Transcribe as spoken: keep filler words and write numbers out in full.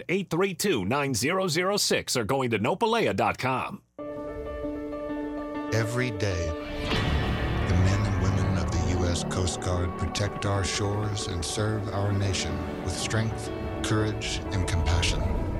eight three two, nine zero zero six or going to nopalea dot com. Every day, the men and women of the U S Coast Guard protect our shores and serve our nation with strength, courage, and compassion.